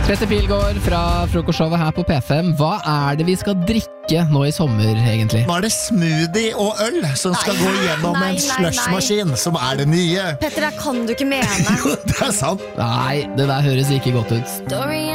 Petter Pilgaard fra frokostshowet her på P5. Hva det vi skal drikke nå i sommer, egentlig? Nå det smoothie og øl som skal gå gjennom en slushmaskin, som det nye. Petter, det kan du ikke mene. Det sant. Nei, det der høres ikke godt ut.